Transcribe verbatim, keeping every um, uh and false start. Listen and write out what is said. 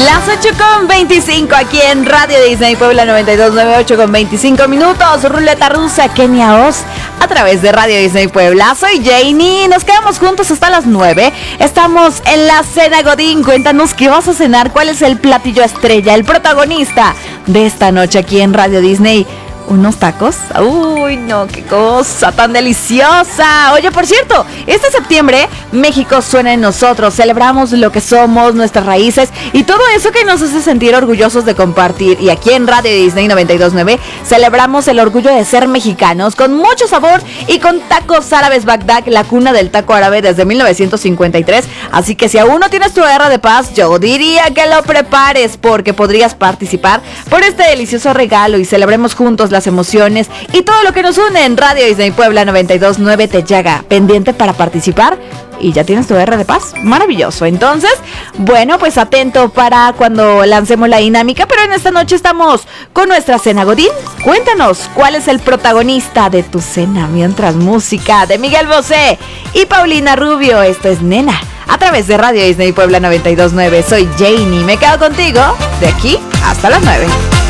Las ocho con veinticinco aquí en Radio Disney Puebla noventa y dos punto nueve, ocho con veinticinco minutos. Ruleta rusa, Kenia Oz, a través de Radio Disney Puebla. Soy Janie, nos quedamos juntos hasta las nueve. Estamos en la cena Godín. Cuéntanos qué vas a cenar, cuál es el platillo estrella, el protagonista de esta noche aquí en Radio Disney. ¿Unos tacos? Uy, no, qué cosa tan deliciosa. Oye, por cierto, este septiembre México suena en nosotros. Celebramos lo que somos, nuestras raíces y todo eso que nos hace sentir orgullosos de compartir. Y aquí en Radio Disney noventa y dos punto nueve celebramos el orgullo de ser mexicanos con mucho sabor y con Tacos Árabes Bagdad, la cuna del taco árabe desde mil novecientos cincuenta y tres. Así que si aún no tienes tu R de paz, yo diría que lo prepares porque podrías participar por este delicioso regalo y celebremos juntos las emociones y todo lo que nos une en Radio Disney Puebla noventa y dos punto nueve. Te llega pendiente para participar y ya tienes tu R de paz. Maravilloso. Entonces, bueno, pues atento para cuando lancemos la dinámica, pero en esta noche estamos con nuestra cena Godín. Cuéntanos cuál es el protagonista de tu cena mientras música de Miguel Bosé y Paulina Rubio. Esto es Nena a través de Radio Disney Puebla noventa y dos punto nueve. Soy Janie, me quedo contigo de aquí hasta las nueve.